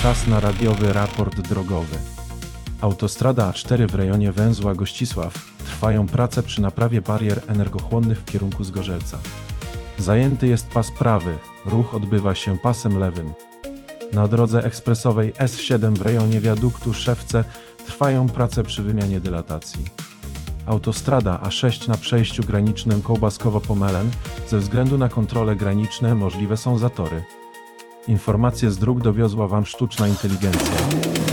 Czas na radiowy raport drogowy. Autostrada A4 w rejonie węzła Gościsław. Trwają prace przy naprawie barier energochłonnych w kierunku Zgorzelca. Zajęty jest pas prawy, ruch odbywa się pasem lewym. Na drodze ekspresowej S7 w rejonie wiaduktu Szewce trwają prace przy wymianie dylatacji. Autostrada A6 na przejściu granicznym Kołbaskowo-Pomelen. Ze względu na kontrole graniczne możliwe są zatory. Informacje z dróg dowiozła Wam sztuczna inteligencja.